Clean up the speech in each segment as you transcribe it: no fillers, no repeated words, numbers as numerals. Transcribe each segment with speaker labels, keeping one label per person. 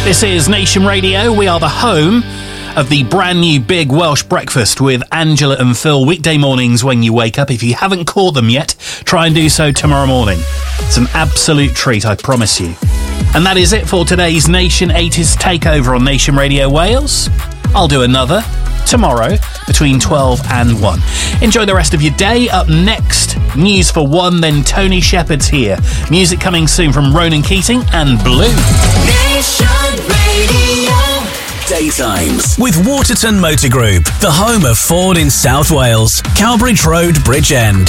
Speaker 1: This is Nation Radio. We are the home of the brand new Big Welsh Breakfast with Angela and Phil, weekday mornings when you wake up. If you haven't caught them yet, try and do so tomorrow morning. It's an absolute treat, I promise you. And that is it for today's Nation 80s Takeover on Nation Radio Wales. I'll do another tomorrow between 12 and 1. Enjoy the rest of your day. Up next, News for 1, then Tony Shepherd's here. Music coming soon from Ronan Keating and Blue.
Speaker 2: Nation Radio. Daytimes with Waterton Motor Group, the home of Ford in South Wales. Cowbridge Road, Bridgend.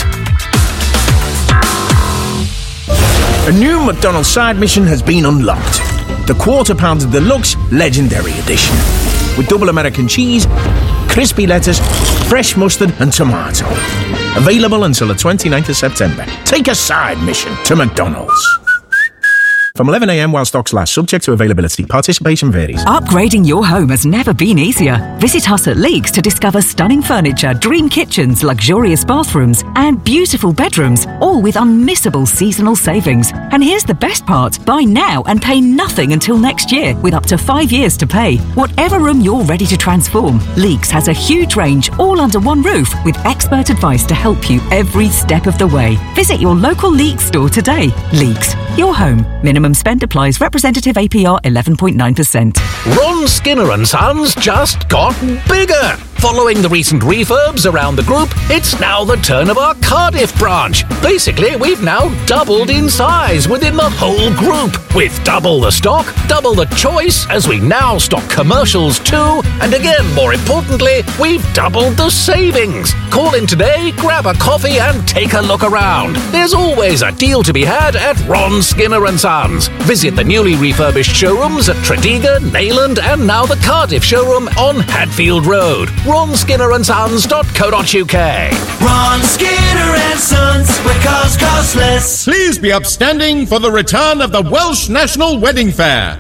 Speaker 3: A new McDonald's side mission has been unlocked. The Quarter Pounder Deluxe Legendary Edition. With double American cheese, crispy lettuce, fresh mustard and tomato. Available until the 29th of September. Take a side mission to McDonald's. From 11 a.m. while stocks last, subject to availability. Participation varies.
Speaker 4: Upgrading your home has never been easier. Visit us at Leeks to discover stunning furniture, dream kitchens, luxurious bathrooms and beautiful bedrooms, all with unmissable seasonal savings. And here's the best part. Buy now and pay nothing until next year with up to 5 years to pay. Whatever room you're ready to transform, Leeks has a huge range all under one roof with expert advice to help you every step of the way. Visit your local Leeks store today. Leeks, your home. Minimum spend applies. Representative APR 11.9%.
Speaker 5: Ron Skinner and Sons just got bigger. Following the recent refurbs around the group, it's now the turn of our Cardiff branch. Basically, we've now doubled in size within the whole group. With double the stock, double the choice, as we now stock commercials too. And again, more importantly, we've doubled the savings. Call in today, grab a coffee and take a look around. There's always a deal to be had at Ron Skinner and Sons. Visit the newly refurbished showrooms at Tredegar, Neyland and now the Cardiff showroom on Hadfield Road. RonSkinnerandSons.co.uk.
Speaker 2: Ron Skinner and Sons, where cars cost less.
Speaker 6: Please be upstanding for the return of the Welsh National Wedding Fair.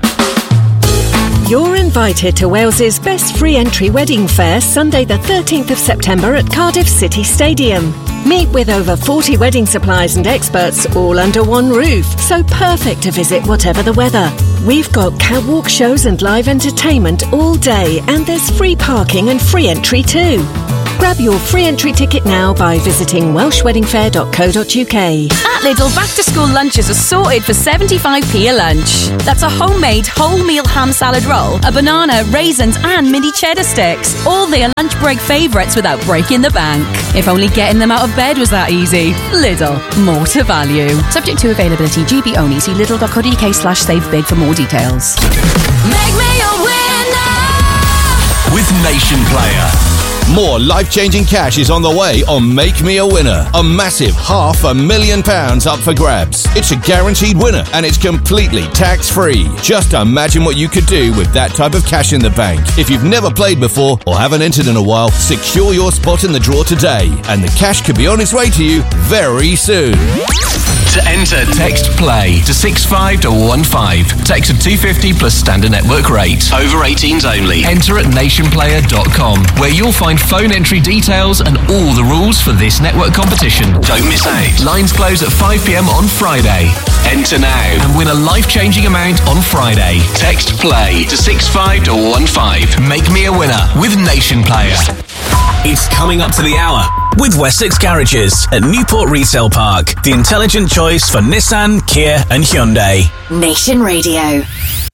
Speaker 7: You're invited to Wales's best free entry wedding fair Sunday the 13th of September at Cardiff City Stadium. Meet with over 40 wedding suppliers and experts all under one roof, so perfect to visit whatever the weather. We've got catwalk shows and live entertainment all day, and there's free parking and free entry too. Grab your free entry ticket now by visiting welshweddingfair.co.uk.
Speaker 8: At Lidl, back-to-school lunches are sorted for 75p a lunch. That's a homemade wholemeal ham salad roll, a banana, raisins and mini cheddar sticks. All their lunch break favourites without breaking the bank. If only getting them out of bed was that easy. Lidl, more to value. Subject to availability, GB only. See lidl.co.uk/save big for more details.
Speaker 2: Make me a winner with Nation Player.
Speaker 9: More life-changing cash is on the way on Make Me a Winner. A massive £500,000 up for grabs. It's a guaranteed winner and it's completely tax-free. Just imagine what you could do with that type of cash in the bank. If you've never played before or haven't entered in a while, secure your spot in the draw today and the cash could be on its way to you very soon.
Speaker 2: To enter, text PLAY to 65215. Text of £250 plus standard network rate. Over 18s only. Enter at nationplayer.com, where you'll find phone entry details and all the rules for this network competition. Don't miss out. Lines close at 5 p.m. on Friday. Enter now and win a life-changing amount on Friday. Text PLAY to 65215. Make me a winner with Nation Player. It's coming up to the hour with Wessex Garages at Newport Retail Park. The intelligent choice for Nissan, Kia and Hyundai.
Speaker 10: Nation Radio.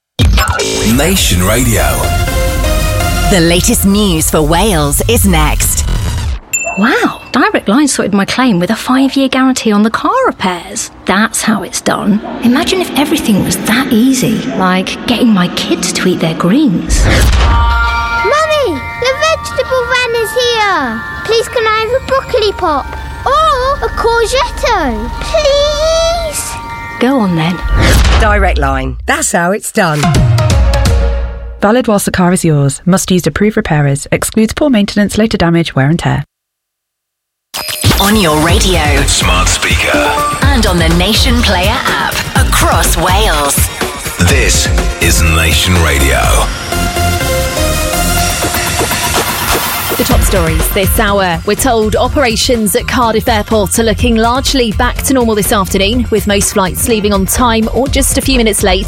Speaker 2: Nation Radio.
Speaker 10: The latest news for Wales is next.
Speaker 11: Wow, Direct Line sorted my claim with a 5-year guarantee on the car repairs. That's how it's done. Imagine if everything was that easy, like getting my kids to eat their greens.
Speaker 12: Mummy, the vegetable van is here. Please can I have a broccoli pop? Or a courgette? Please?
Speaker 11: Go on then.
Speaker 13: Direct Line. That's how it's done. Valid whilst the car is yours. Must use approved repairers. Excludes poor maintenance, later damage, wear and tear.
Speaker 10: On your radio.
Speaker 2: Smart speaker.
Speaker 10: And on the Nation Player app. Across Wales.
Speaker 2: This is Nation Radio.
Speaker 14: The top stories this hour. We're told operations at Cardiff Airport are looking largely back to normal this afternoon, with most flights leaving on time or just a few minutes late.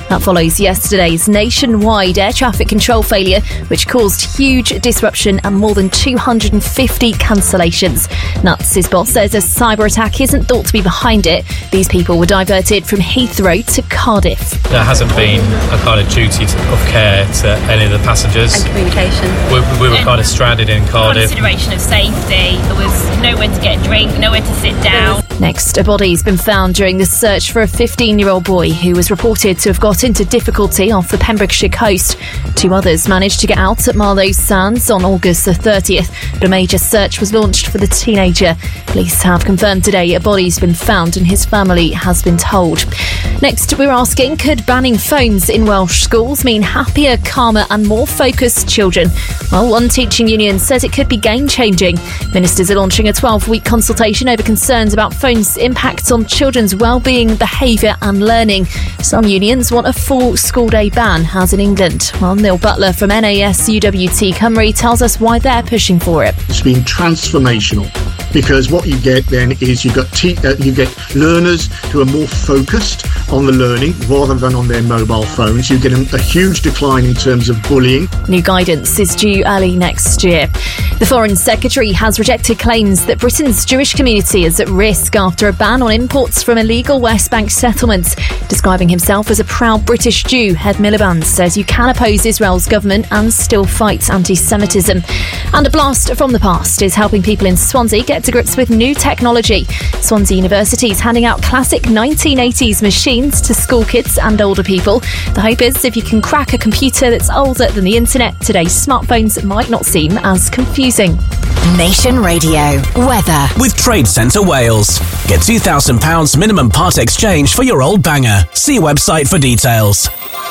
Speaker 14: That follows yesterday's nationwide air traffic control failure, which caused huge disruption and more than 250 cancellations. Nuts' boss says a cyber attack isn't thought to be behind it. These people were diverted from Heathrow to Cardiff.
Speaker 15: There hasn't been a kind of duty of care to any of the passengers.
Speaker 16: And communication.
Speaker 15: We were kind of stranded in Cardiff.
Speaker 16: Consideration of safety. There was nowhere to get a drink, nowhere to sit down.
Speaker 14: Next, a body's been found during the search for a 15-year-old boy who was reported to have got into difficulty off the Pembrokeshire coast. 2 others managed to get out at Marlow Sands on August the 30th, but a major search was launched for the teenager. Police have confirmed today a body's been found and his family has been told. Next, we're asking, could banning phones in Welsh schools mean happier, calmer and more focused children? Well, one teaching union says it could be game-changing. Ministers are launching a 12-week consultation over concerns about phones' impact on children's well-being, behaviour and learning. Some unions want a full school day ban, as in England. Well, Neil Butler from NAS UWT Cymru tells us why they're pushing for it.
Speaker 17: It's been transformational, because what you get then is you get learners who are more focused on the learning rather than on their mobile phones. You get a huge decline in terms of bullying.
Speaker 14: New guidance is due early next year. The Foreign Secretary has rejected claims that Britain's Jewish community is at risk after a ban on imports from illegal West Bank settlements. Describing himself as a proud British Jew, Ed Miliband says you can oppose Israel's government and still fight anti-Semitism. And a blast from the past is helping people in Swansea get to grips with new technology. Swansea University is handing out classic 1980s machines to school kids and older people. The hope is if you can crack a computer that's older than the internet, today's smartphones might not seem as confusing.
Speaker 10: Nation Radio weather
Speaker 18: with Trade Centre Wales. Get £2,000 minimum part exchange for your old banger. See website for details.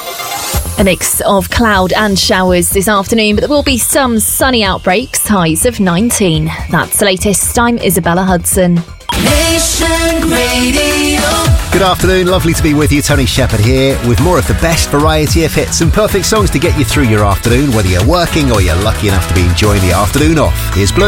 Speaker 14: A mix of cloud and showers this afternoon, but there will be some sunny outbreaks, highs of 19. That's the latest. I'm Isabella Hudson.
Speaker 19: Nation Radio. Good afternoon, lovely to be with you. Tony Shepherd here with more of the best variety of hits and perfect songs to get you through your afternoon, whether you're working or you're lucky enough to be enjoying the afternoon off. Here's Blue.